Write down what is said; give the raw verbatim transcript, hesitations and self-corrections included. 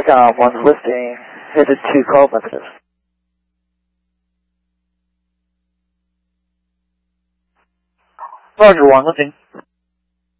Icon one's lifting, headed to call messages. Roger, one lifting.